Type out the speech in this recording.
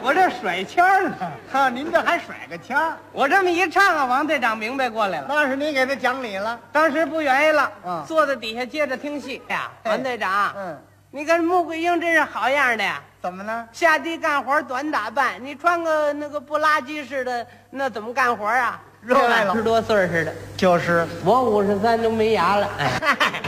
我这甩签儿呢。 哈，您这还甩个签儿？ 我这么一唱啊，王队长明白过来了。 那是你给他讲理了。 当时不愿意了， 嗯坐在底下接着听戏呀。 嘿王队长，你跟穆桂英真是好样的呀！ 怎么呢？ 下地干活短打扮，你穿个那个布拉吉似的，那怎么干活啊？ 热爱了 10多岁似的。 就是。 我53都没牙了，哎。